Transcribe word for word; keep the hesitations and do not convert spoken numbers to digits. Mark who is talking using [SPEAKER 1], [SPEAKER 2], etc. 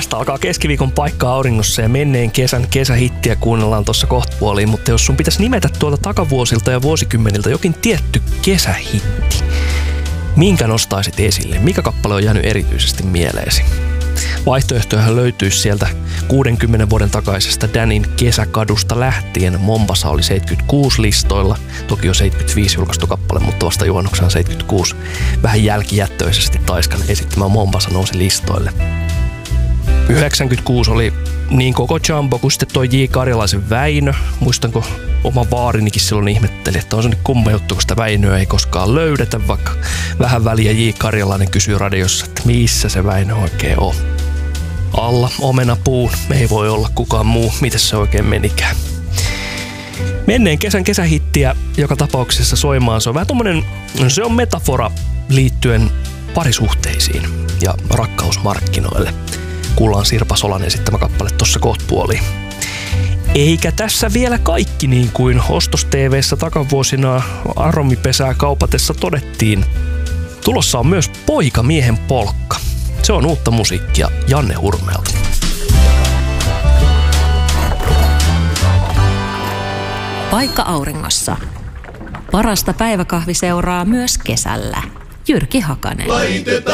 [SPEAKER 1] Tästä alkaa keskiviikon paikka auringossa ja menneen kesän kesähittiä kuunnellaan tuossa kohtapuoliin, mutta jos sun pitäisi nimetä tuolta takavuosilta ja vuosikymmeniltä jokin tietty kesähitti, minkä nostaisit esille? Mikä kappale on jäänyt erityisesti mieleesi? Vaihtoehtoja löytyisi sieltä kuudenkymmenen vuoden takaisesta Danin kesäkadusta lähtien. Mombasa oli seitsemänkymmentäkuusi listoilla, toki jo seitsemänkymmentäviisi julkaistu kappale, mutta vasta juhannuksena seitsemänkymmentäkuusi. Vähän jälkijättöisesti Taiskan esittämä Mombasa nousi listoille. yhdeksänkymmentäkuusi oli niin koko Jumbo kuin sitten toi J. Karjalaisen Väinö. Muistanko oma vaarinikin silloin ihmetteli, että on se nyt kumma juttu, kun sitä Väinöä ei koskaan löydetä, vaikka vähän väliä J. Karjalainen kysyy radiossa, että missä se Väinö oikein on. Alla omenapuun, ei voi olla kukaan muu, miten se oikein menikään. Menneen kesän kesähittiä joka tapauksessa soimaan, se on vähän tommonen, se on metafora liittyen parisuhteisiin ja rakkausmarkkinoille. Kuullaan Sirpa Solan esittämä kappale tuossa kohtapuoliin. Eikä tässä vielä kaikki, niin kuin Ostos T V:ssä takavuosina aromipesää kaupatessa todettiin. Tulossa on myös Poikamiehen polkka. Se on uutta musiikkia Janne Hurmeelta.
[SPEAKER 2] Paikka auringossa. Parasta päiväkahviseuraa myös kesällä. Jyrki Hakanen.
[SPEAKER 3] Laitetaan